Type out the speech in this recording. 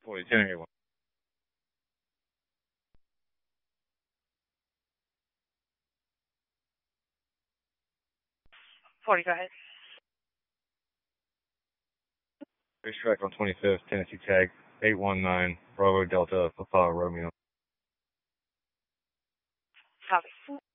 40, 10, 40, go ahead. Racetrack on 25th, Tennessee tag 819, Bravo Delta, Papa Romeo. Copy.